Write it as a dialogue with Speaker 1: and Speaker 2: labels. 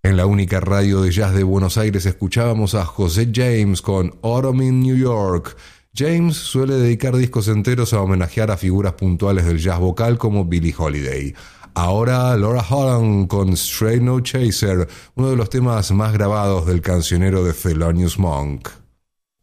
Speaker 1: En la única radio de jazz de Buenos Aires escuchábamos a José James con Autumn in New York. James suele dedicar discos enteros a homenajear a figuras puntuales del jazz vocal como Billie Holiday. Ahora Laura Holland con Straight No Chaser, uno de los temas más grabados del cancionero de Thelonious Monk.